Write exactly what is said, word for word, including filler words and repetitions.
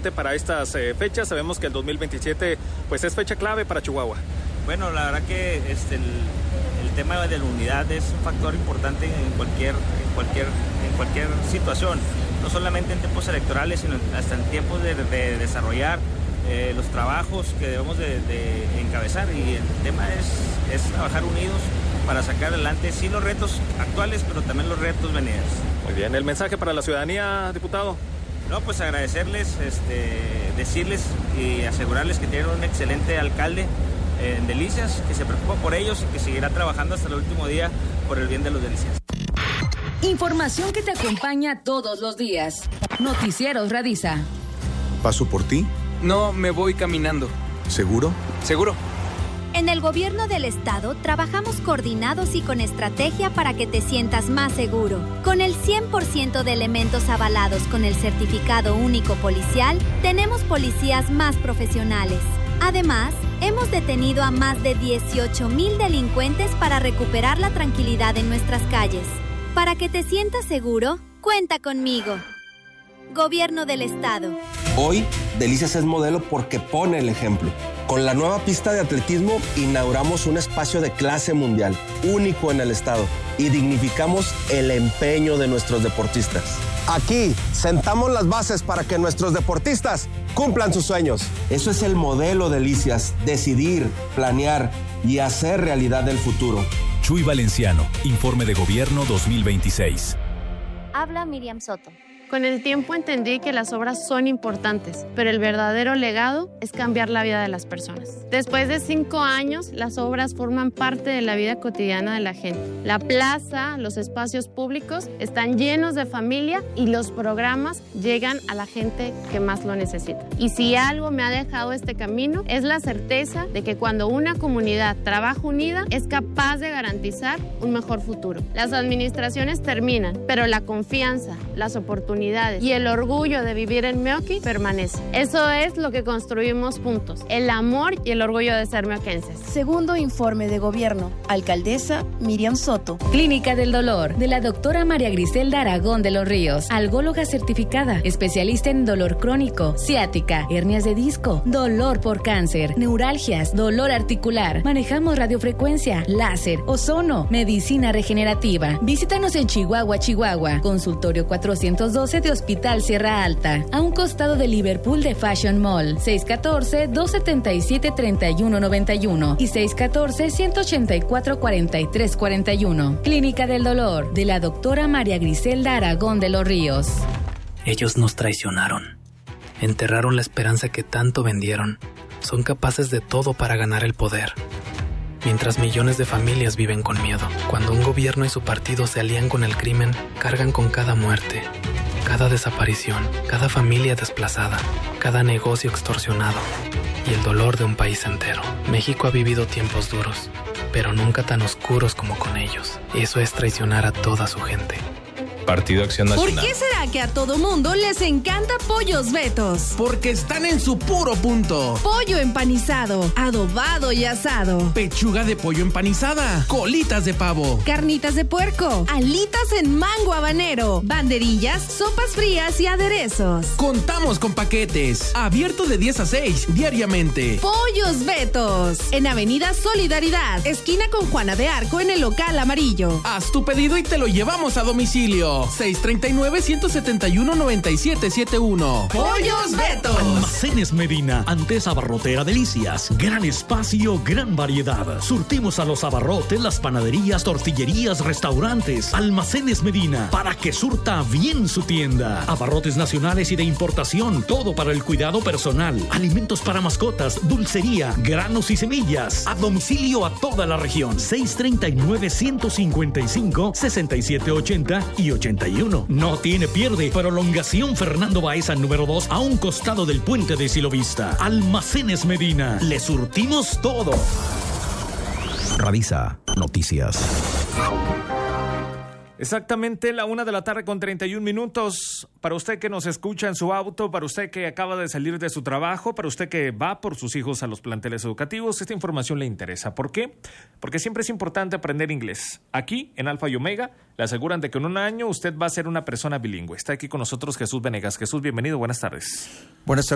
veintisiete para estas eh, fechas. Sabemos que el dos mil veintisiete pues es fecha clave para Chihuahua. Bueno, la verdad que este, el, el tema de la unidad es un factor importante en cualquier, en cualquier, en cualquier situación, no solamente en tiempos electorales, sino hasta en tiempos de, de desarrollar eh, los trabajos que debemos de, de encabezar, y el tema es, es trabajar unidos para sacar adelante sí los retos actuales, pero también los retos venideros. Muy bien, ¿el mensaje para la ciudadanía, diputado? No, pues agradecerles, este, decirles y asegurarles que tienen un excelente alcalde en Delicias, que se preocupa por ellos y que seguirá trabajando hasta el último día por el bien de los Delicias. Información que te acompaña todos los días. Noticieros Radisa. ¿Paso por ti? No, me voy caminando. ¿Seguro? ¿Seguro? En el gobierno del estado trabajamos coordinados y con estrategia para que te sientas más seguro. Con el cien por ciento de elementos avalados con el certificado único policial, tenemos policías más profesionales. Además, hemos detenido a más de dieciocho mil delincuentes para recuperar la tranquilidad en nuestras calles. Para que te sientas seguro, cuenta conmigo. Gobierno del Estado. Hoy, Delicias es modelo porque pone el ejemplo. Con la nueva pista de atletismo, inauguramos un espacio de clase mundial, único en el estado, y dignificamos el empeño de nuestros deportistas. Aquí, sentamos las bases para que nuestros deportistas cumplan sus sueños. Eso es el modelo Delicias, decidir, planear y hacer realidad el futuro. Chuy Valenciano, Informe de Gobierno dos mil veintiséis. Habla Miriam Soto. Con el tiempo entendí que las obras son importantes, pero el verdadero legado es cambiar la vida de las personas. Después de cinco años, las obras forman parte de la vida cotidiana de la gente. La plaza, los espacios públicos están llenos de familia y los programas llegan a la gente que más lo necesita. Y si algo me ha dejado este camino, es la certeza de que cuando una comunidad trabaja unida, es capaz de garantizar un mejor futuro. Las administraciones terminan, pero la confianza, las oportunidades y el orgullo de vivir en Meoqui permanece. Eso es lo que construimos juntos, el amor y el orgullo de ser meoquenses. Segundo informe de gobierno, alcaldesa Miriam Soto. Clínica del Dolor, de la doctora María Griselda Aragón de los Ríos, algóloga certificada, especialista en dolor crónico, ciática, hernias de disco, dolor por cáncer, neuralgias, dolor articular. Manejamos radiofrecuencia, láser, ozono, medicina regenerativa. Visítanos en Chihuahua, Chihuahua, consultorio cuatrocientos doce de Hospital Sierra Alta, a un costado de Liverpool de Fashion Mall, seis uno cuatro, dos siete siete, tres uno nueve uno y seis uno cuatro, uno ocho cuatro, cuatro tres cuatro uno. Clínica del Dolor, de la doctora María Griselda Aragón de los Ríos. Ellos nos traicionaron, enterraron la esperanza que tanto vendieron, son capaces de todo para ganar el poder. Mientras millones de familias viven con miedo, cuando un gobierno y su partido se alían con el crimen, cargan con cada muerte, cada desaparición, cada familia desplazada, cada negocio extorsionado y el dolor de un país entero. México ha vivido tiempos duros, pero nunca tan oscuros como con ellos. Eso es traicionar a toda su gente. Partido Acción Nacional. ¿Por qué será que a todo mundo les encanta Pollos Betos? Porque están en su puro punto. Pollo empanizado, adobado y asado. Pechuga de pollo empanizada, colitas de pavo, carnitas de puerco, alitas en mango habanero, banderillas, sopas frías y aderezos. Contamos con paquetes. Abierto de diez a seis diariamente. Pollos Betos. En Avenida Solidaridad, esquina con Juana de Arco, en el local amarillo. Haz tu pedido y te lo llevamos a domicilio. seis tres nueve, uno siete uno, nueve siete siete uno. Pollos Betos. Almacenes Medina, antes Abarrotera Delicias. Gran espacio, gran variedad. Surtimos a los abarrotes, las panaderías, tortillerías, restaurantes. Almacenes Medina, para que surta bien su tienda. Abarrotes nacionales y de importación, todo para el cuidado personal. Alimentos para mascotas, dulcería, granos y semillas. A domicilio a toda la región. seis tres nueve, uno cinco cinco, seis siete ocho cero y ochenta y uno. No tiene pierde. Prolongación Fernando Baeza número dos, a un costado del puente de Silovista. Almacenes Medina. Le surtimos todo. Radisa Noticias. Exactamente la una de la tarde con treinta y un minutos. Para usted que nos escucha en su auto, para usted que acaba de salir de su trabajo, para usted que va por sus hijos a los planteles educativos, esta información le interesa. ¿Por qué? Porque siempre es importante aprender inglés. Aquí, en Alfa y Omega, le aseguran de que en un año usted va a ser una persona bilingüe. Está aquí con nosotros Jesús Venegas. Jesús, bienvenido, buenas tardes. Buenas tardes.